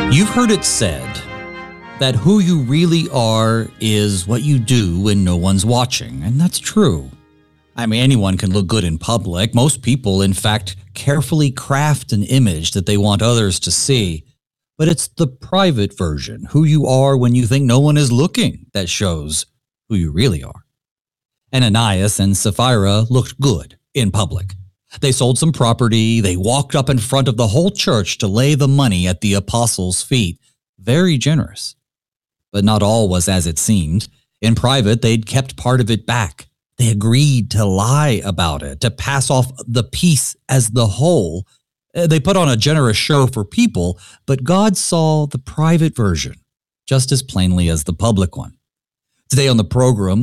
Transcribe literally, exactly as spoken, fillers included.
You've heard it said that who you really are is what you do when no one's watching, and that's true. I mean, anyone can look good in public. Most people, in fact, carefully craft an image that they want others to see. But it's the private version, who you are when you think no one is looking, that shows who you really are. Ananias and Sapphira looked good in public. They sold some property. They walked up in front of the whole church to lay the money at the apostles' feet. Very generous. But not all was as it seemed. In private, they'd kept part of it back. They agreed to lie about it, to pass off the piece as the whole. They put on a generous show for people, but God saw the private version just as plainly as the public one. Today on the program,